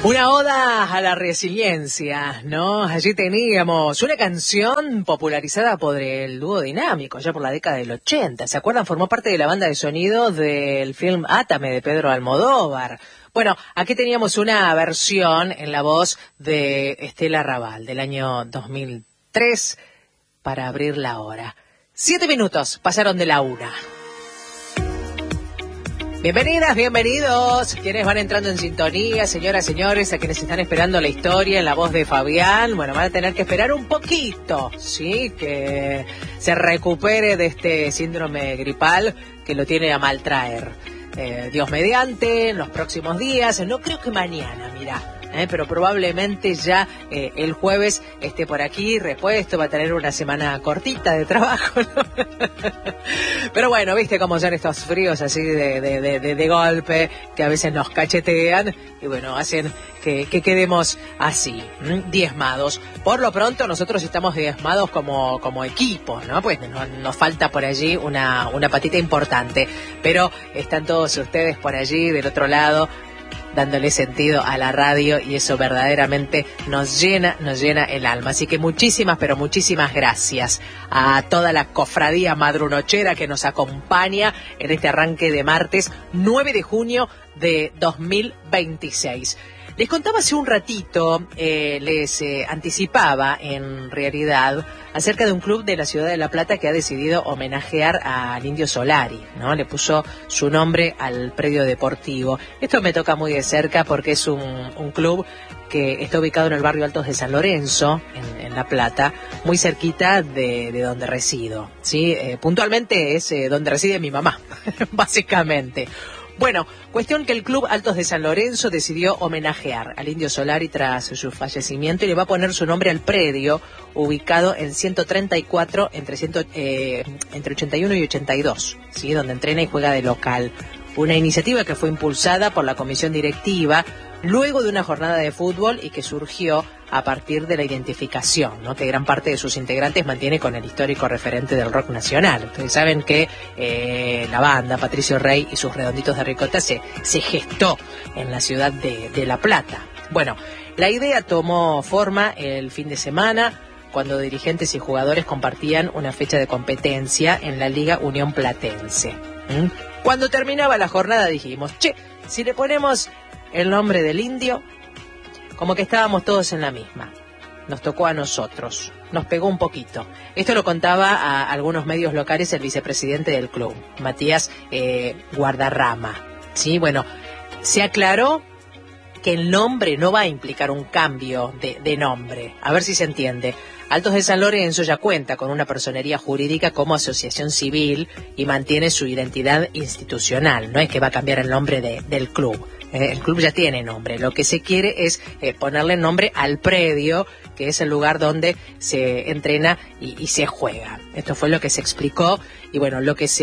Una oda a la resiliencia, ¿no? Allí teníamos una canción popularizada por el dúo Dinámico, ya por la década del 80. ¿Se acuerdan? Formó parte de la banda de sonido del film Átame de Pedro Almodóvar. Bueno, aquí teníamos una versión en la voz de Estela Raval del año 2003 para abrir la hora. 7 minutos pasaron de la 1. Bienvenidas, bienvenidos, quienes van entrando en sintonía, señoras, señores, a quienes están esperando la historia en la voz de Fabián. Bueno, van a tener que esperar un poquito, ¿sí? Que se recupere de este síndrome gripal que lo tiene a mal traer. Dios mediante, en los próximos días, no creo que mañana, mirá. Pero probablemente ya el jueves esté por aquí repuesto, va a tener una semana cortita de trabajo, ¿no? Pero bueno, viste cómo son estos fríos así de golpe, que a veces nos cachetean y bueno, hacen que quedemos así, diezmados. Por lo pronto nosotros estamos diezmados como equipo, ¿no? Pues nos falta por allí una patita importante, pero están todos ustedes por allí del otro lado, dándole sentido a la radio, y eso verdaderamente nos llena el alma. Así que muchísimas, pero muchísimas gracias a toda la cofradía madrunochera que nos acompaña en este arranque de martes 9 de junio de 2026. Les contaba hace un ratito, les anticipaba en realidad acerca de un club de la ciudad de La Plata que ha decidido homenajear al Indio Solari, ¿no? Le puso su nombre al predio deportivo. Esto me toca muy de cerca porque es un club que está ubicado en el barrio Altos de San Lorenzo, en La Plata, muy cerquita de donde resido, ¿sí? Puntualmente es donde reside mi mamá, básicamente. Bueno, cuestión que el Club Altos de San Lorenzo decidió homenajear al Indio Solari tras su fallecimiento y le va a poner su nombre al predio ubicado en 134 entre 81 y 82, ¿sí? Donde entrena y juega de local. Una iniciativa que fue impulsada por la comisión directiva luego de una jornada de fútbol y que surgió a partir de la identificación, ¿no? Que gran parte de sus integrantes mantiene con el histórico referente del rock nacional. Ustedes saben que la banda Patricio Rey y sus Redonditos de Ricota se gestó en la ciudad de La Plata. Bueno, la idea tomó forma el fin de semana cuando dirigentes y jugadores compartían una fecha de competencia en la Liga Unión Platense. Cuando terminaba la jornada dijimos, si le ponemos el nombre del Indio, como que estábamos todos en la misma. Nos tocó a nosotros, nos pegó un poquito. Esto lo contaba a algunos medios locales el vicepresidente del club, Matías Guardarrama. Sí, bueno, se aclaró que el nombre no va a implicar un cambio de nombre. A ver si se entiende. Altos de San Lorenzo ya cuenta con una personería jurídica como asociación civil y mantiene su identidad institucional. No es que va a cambiar el nombre del club. El club ya tiene nombre. Lo que se quiere es ponerle nombre al predio, que es el lugar donde se entrena y se juega. Esto fue lo que se explicó y bueno, lo que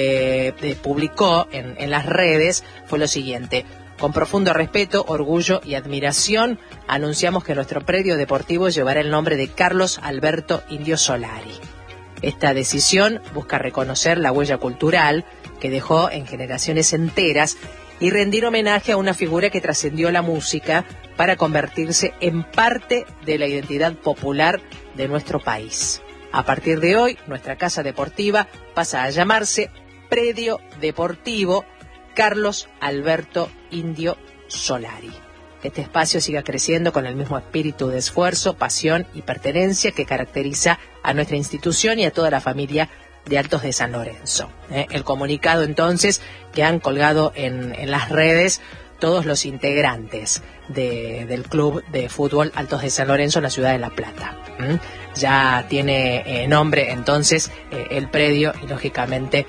se publicó en las redes fue lo siguiente. Con profundo respeto, orgullo y admiración, anunciamos que nuestro predio deportivo llevará el nombre de Carlos Alberto Indio Solari. Esta decisión busca reconocer la huella cultural que dejó en generaciones enteras y rendir homenaje a una figura que trascendió la música para convertirse en parte de la identidad popular de nuestro país. A partir de hoy, nuestra casa deportiva pasa a llamarse Predio Deportivo Carlos Alberto Indio Solari. Que este espacio siga creciendo con el mismo espíritu de esfuerzo, pasión y pertenencia que caracteriza a nuestra institución y a toda la familia de Altos de San Lorenzo. El comunicado entonces que han colgado en las redes todos los integrantes del club de fútbol Altos de San Lorenzo en la ciudad de La Plata. Ya tiene nombre entonces el predio y lógicamente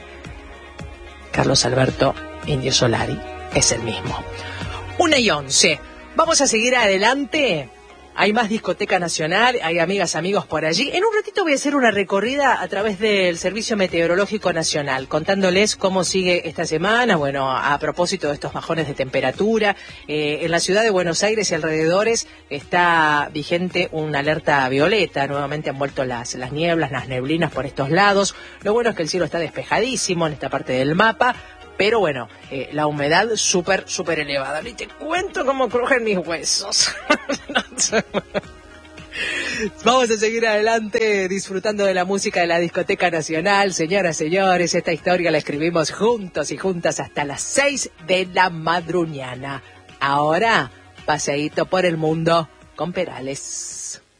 Carlos Alberto Indio Solari es el mismo. 1:11. Vamos a seguir adelante. Hay más discoteca nacional, hay amigas, amigos por allí. En un ratito voy a hacer una recorrida a través del Servicio Meteorológico Nacional, contándoles cómo sigue esta semana. Bueno, a propósito de estos bajones de temperatura, en la ciudad de Buenos Aires y alrededores está vigente una alerta violeta. Nuevamente han vuelto las nieblas, las neblinas por estos lados. Lo bueno es que el cielo está despejadísimo en esta parte del mapa. pero bueno, la humedad súper elevada. Ni te cuento cómo crujen mis huesos. Vamos a seguir adelante disfrutando de la música de la Discoteca Nacional. Señoras, señores, esta historia la escribimos juntos y juntas hasta las 6 de la madruñana. Ahora, paseíto por el mundo con Perales.